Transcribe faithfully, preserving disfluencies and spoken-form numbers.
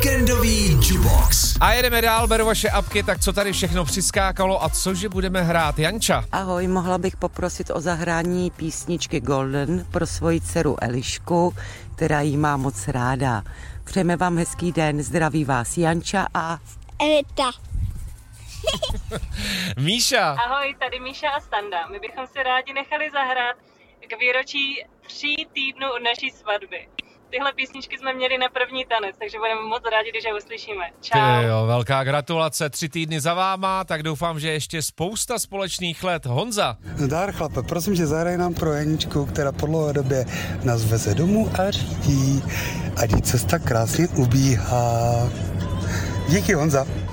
Víkendový Jukebox. A jedeme dál, beru vaše apky, tak co tady všechno přiskákalo a cože budeme hrát? Janča. Ahoj, mohla bych poprosit o zahrání písničky Golden pro svoji dceru Elišku, která jí má moc ráda. Přejeme vám hezký den, zdraví vás Janča a... Evita. Míša. Ahoj, tady Míša a Standa. My bychom si rádi nechali zahrát k výročí tří týdnů od naší svatby. Tyhle písničky jsme měli na první tanec, takže budeme moc rádi, když je uslyšíme. Čau. Ty jo, velká gratulace, tři týdny za váma, tak doufám, že ještě spousta společných let. Honza. Zdar chlape, prosím, že zahraj nám pro Janičku, která po dlouhé době nás veze domů a řídí. A jí cesta krásně ubíhá. Díky, Honza.